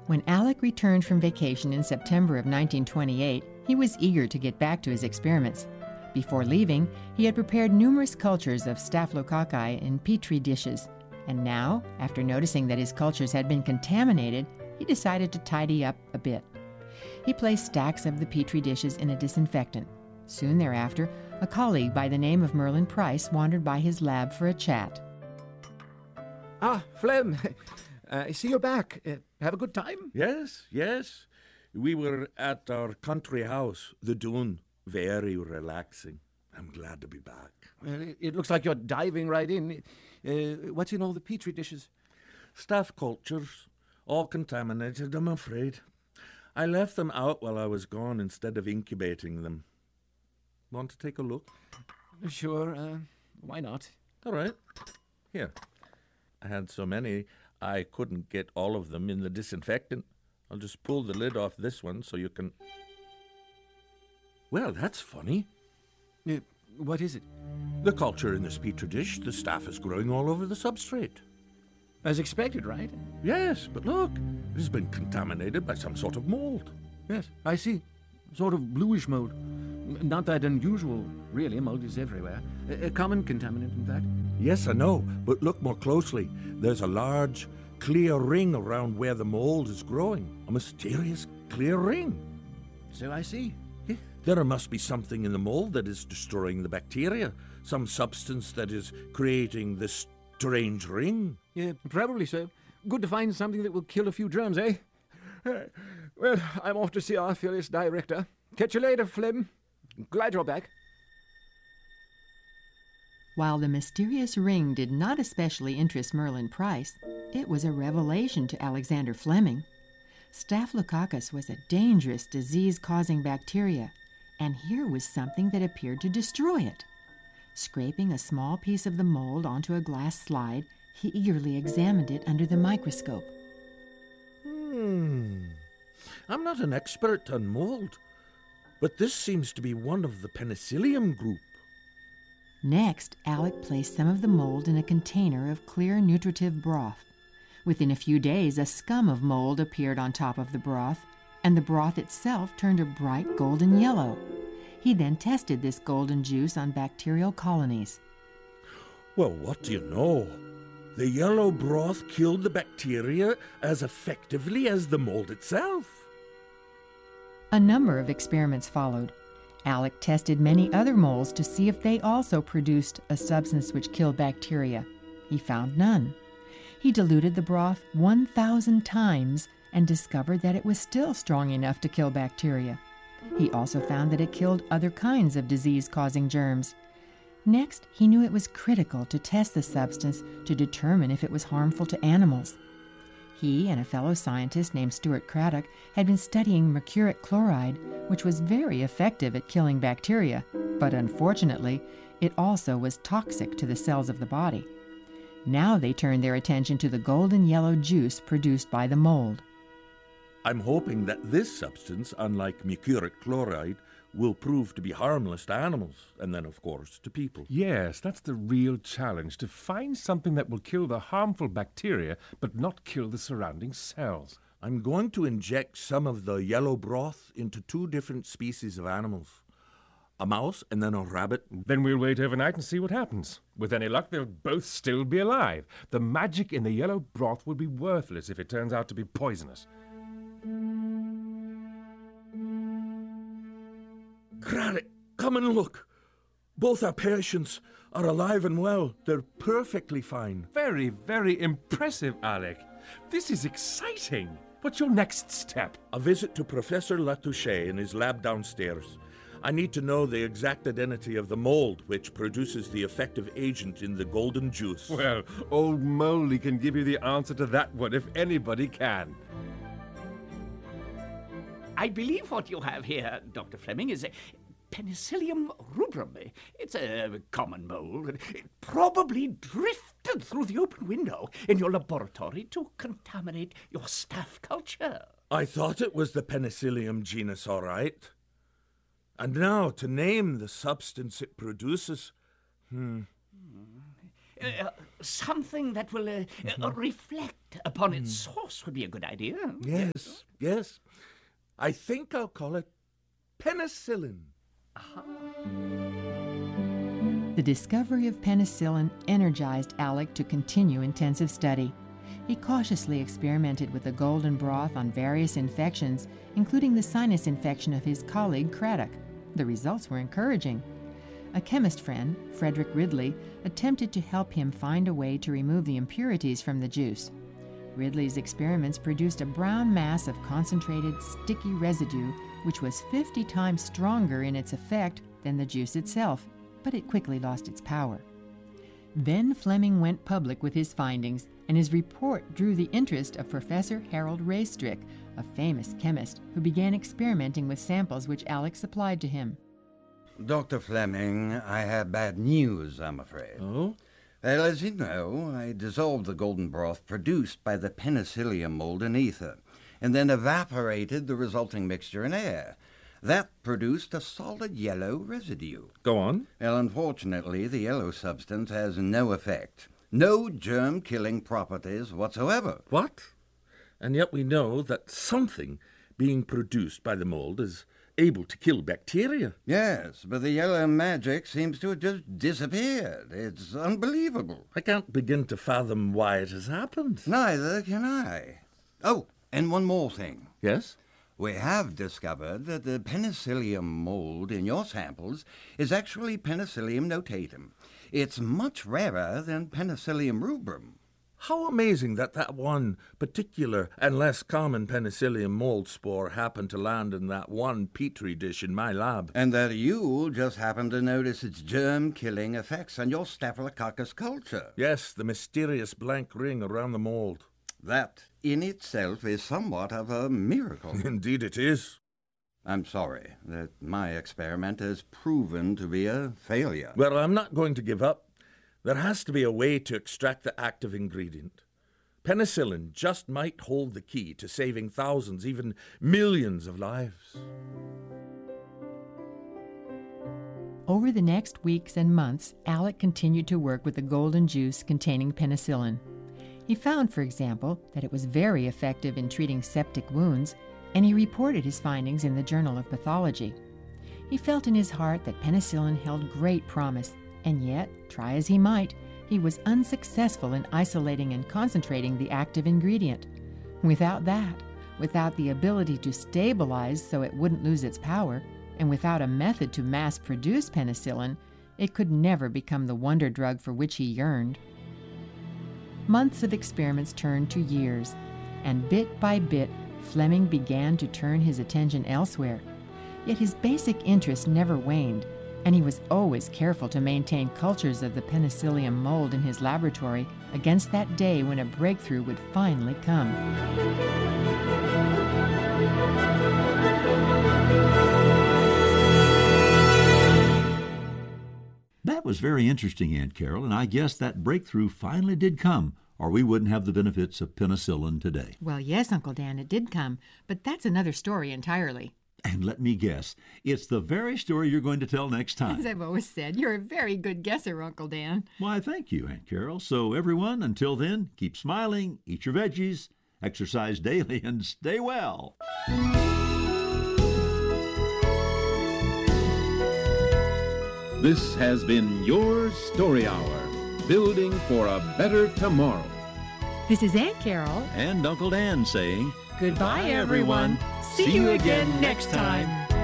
When Alec returned from vacation in September of 1928, he was eager to get back to his experiments. Before leaving, he had prepared numerous cultures of staphylococci in petri dishes, and now, after noticing that his cultures had been contaminated, he decided to tidy up a bit. He placed stacks of the petri dishes in a disinfectant. Soon thereafter, a colleague by the name of Merlin Price wandered by his lab for a chat. Ah, Flem, I see you're back. Have a good time? Yes, yes. We were at our country house, the Dune. Very relaxing. I'm glad to be back. Well, it looks like you're diving right in. What's in all the petri dishes? Staph cultures, all contaminated, I'm afraid. I left them out while I was gone instead of incubating them. Want to take a look? Sure, why not? All right. Here. I had so many, I couldn't get all of them in the disinfectant. I'll just pull the lid off this one so you can... Well, that's funny. What is it? The culture in this petri dish, the staph is growing all over the substrate. As expected, right? Yes, but look, it has been contaminated by some sort of mold. Yes, I see. Sort of bluish mold. Not that unusual, really. Mold is everywhere. A common contaminant, in fact. Yes, I know, but look more closely. There's a large, clear ring around where the mold is growing. A mysterious, clear ring. So I see. There must be something in the mold that is destroying the bacteria. Some substance that is creating this strange ring. Yeah, probably so. Good to find something that will kill a few germs, eh? Well, I'm off to see our fearless director. Catch you later, Flem. Glad you're back. While the mysterious ring did not especially interest Merlin Price, it was a revelation to Alexander Fleming. Staphylococcus was a dangerous disease-causing bacteria, and here was something that appeared to destroy it. Scraping a small piece of the mold onto a glass slide, he eagerly examined it under the microscope. I'm not an expert on mold, but this seems to be one of the Penicillium group. Next, Alec placed some of the mold in a container of clear nutritive broth. Within a few days, a scum of mold appeared on top of the broth, and the broth itself turned a bright golden yellow. He then tested this golden juice on bacterial colonies. Well, what do you know? The yellow broth killed the bacteria as effectively as the mold itself. A number of experiments followed. Alec tested many other molds to see if they also produced a substance which killed bacteria. He found none. He diluted the broth 1,000 times and discovered that it was still strong enough to kill bacteria. He also found that it killed other kinds of disease-causing germs. Next, he knew it was critical to test the substance to determine if it was harmful to animals. He and a fellow scientist named Stuart Craddock had been studying mercuric chloride, which was very effective at killing bacteria, but unfortunately, it also was toxic to the cells of the body. Now they turned their attention to the golden yellow juice produced by the mold. I'm hoping that this substance, unlike mercuric chloride, will prove to be harmless to animals, and then, of course, to people. Yes, that's the real challenge, to find something that will kill the harmful bacteria, but not kill the surrounding cells. I'm going to inject some of the yellow broth into 2 different species of animals. A mouse and then a rabbit. Then we'll wait overnight and see what happens. With any luck, they'll both still be alive. The magic in the yellow broth will be worthless if it turns out to be poisonous. Craddock, come and look. Both our patients are alive and well. They're perfectly fine. Very, very impressive, Alec. This is exciting. What's your next step? A visit to Professor Latouche in his lab downstairs. I need to know the exact identity of the mold which produces the effective agent in the golden juice. Well, old Moley can give you the answer to that one if anybody can. I believe what you have here, Dr. Fleming, is a Penicillium rubrum. It's a common mold. It probably drifted through the open window in your laboratory to contaminate your staph culture. I thought it was the Penicillium genus, all right. And now, to name the substance it produces... Something that will reflect extract upon its source would be a good idea. Yes, yes. I think I'll call it penicillin. The discovery of penicillin energized Alec to continue intensive study. He cautiously experimented with the golden broth on various infections, including the sinus infection of his colleague Craddock. The results were encouraging. A chemist friend, Frederick Ridley, attempted to help him find a way to remove the impurities from the juice. Ridley's experiments produced a brown mass of concentrated, sticky residue, which was 50 times stronger in its effect than the juice itself, but it quickly lost its power. Then Fleming went public with his findings, and his report drew the interest of Professor Harold Raystrick, a famous chemist who began experimenting with samples which Alec supplied to him. Dr. Fleming, I have bad news, I'm afraid. Oh? Well, as you know, I dissolved the golden broth produced by the penicillium mold in ether, and then evaporated the resulting mixture in air. That produced a solid yellow residue. Go on. Well, unfortunately, the yellow substance has no effect. No germ-killing properties whatsoever. What? And yet we know that something being produced by the mold is able to kill bacteria. Yes, but the yellow magic seems to have just disappeared. It's unbelievable. I can't begin to fathom why it has happened. Neither can I. Oh, and one more thing. Yes? We have discovered that the penicillium mold in your samples is actually Penicillium notatum. It's much rarer than Penicillium rubrum. How amazing that one particular and less common penicillium mold spore happened to land in that one petri dish in my lab. And that you just happened to notice its germ-killing effects on your Staphylococcus culture. Yes, the mysterious blank ring around the mold. That, in itself, is somewhat of a miracle. Indeed it is. I'm sorry that my experiment has proven to be a failure. Well, I'm not going to give up. There has to be a way to extract the active ingredient. Penicillin just might hold the key to saving thousands, even millions of lives. Over the next weeks and months, Alec continued to work with the golden juice containing penicillin. He found, for example, that it was very effective in treating septic wounds, and he reported his findings in the Journal of Pathology. He felt in his heart that penicillin held great promise, and yet, try as he might, he was unsuccessful in isolating and concentrating the active ingredient. Without that, without the ability to stabilize so it wouldn't lose its power, and without a method to mass-produce penicillin, it could never become the wonder drug for which he yearned. Months of experiments turned to years, and bit by bit, Fleming began to turn his attention elsewhere. Yet his basic interest never waned, and he was always careful to maintain cultures of the penicillium mold in his laboratory against that day when a breakthrough would finally come. That was very interesting, Aunt Carol, and I guess that breakthrough finally did come, or we wouldn't have the benefits of penicillin today. Well, yes, Uncle Dan, it did come, but that's another story entirely. And let me guess, it's the very story you're going to tell next time. As I've always said, you're a very good guesser, Uncle Dan. Why, thank you, Aunt Carol. So everyone, until then, keep smiling, eat your veggies, exercise daily, and stay well. This has been your Story Hour, building for a better tomorrow. This is Aunt Carol. And Uncle Dan saying, Goodbye, everyone. See you again next time.